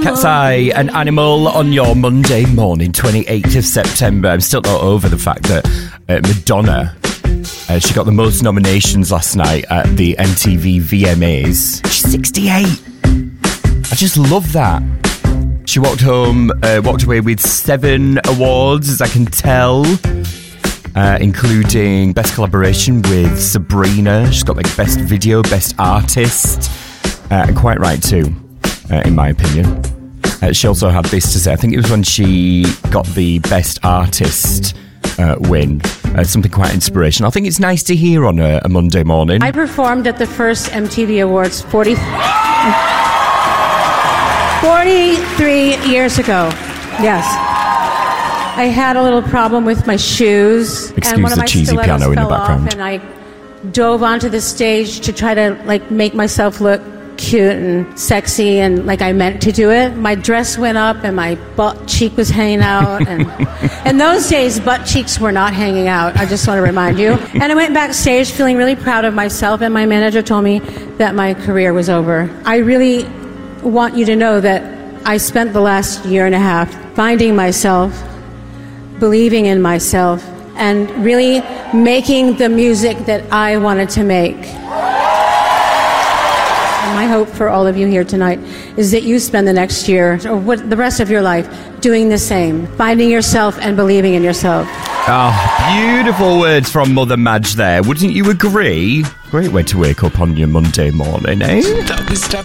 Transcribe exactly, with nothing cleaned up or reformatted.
Cat's Eye, An Animal on your Monday morning, twenty-eighth of September. I'm still not over the fact that uh, Madonna, uh, she got the most nominations last night at the M T V V M As. She's sixty-eight. I just love that. She walked home, uh, walked away with seven awards, as I can tell, uh, including Best Collaboration with Sabrina. She's got like Best Video, Best Artist, uh, and quite right too, uh, in my opinion. Uh, she also had this to say. I think it was when she got the Best Artist uh, win. Uh, something quite inspirational. I think it's nice to hear on a, a Monday morning. I performed at the first M T V Awards forty forty-three years ago. Yes. I had a little problem with my shoes. Excuse and one of the my cheesy stilettos piano in the fell background. off, and I dove onto the stage to try to like make myself look cute and sexy and like I meant to do it. My dress went up and my butt cheek was hanging out, and in those days butt cheeks were not hanging out. I just want to remind you. And I went backstage feeling really proud of myself, and my manager told me that my career was over. I really want you to know that I spent the last year and a half finding myself, believing in myself, and really making the music that I wanted to make. And my hope for all of you here tonight is that you spend the next year, or what, the rest of your life, doing the same, finding yourself and believing in yourself. Ah, beautiful words from Mother Madge there. Wouldn't you agree? Great way to wake up on your Monday morning, eh?